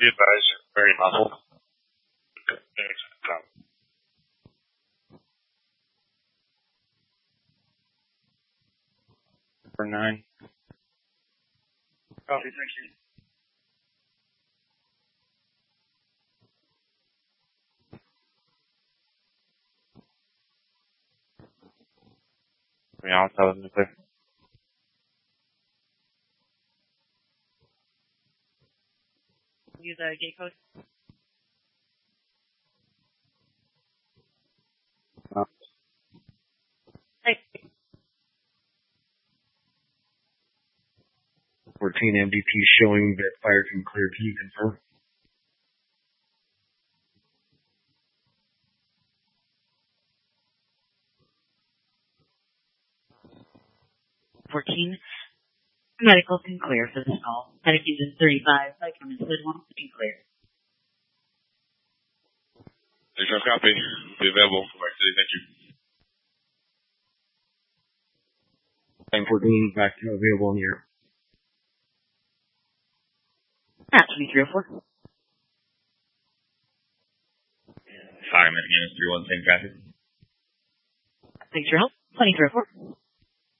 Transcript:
Be advised, very muffled. For 9. Copy, thank you. Yeah, I'll tell them to clear. Use a gate code. Hey. 14 MDP showing that fire can clear. Can you confirm? Medical can clear for this call. Medic uses 35. I come in slid 1 can clear. Copy. Be available for my city. Thank you. And 14 back to available in the air. 2304. Fireman again is 31 same traffic. Thanks for your help. 2304.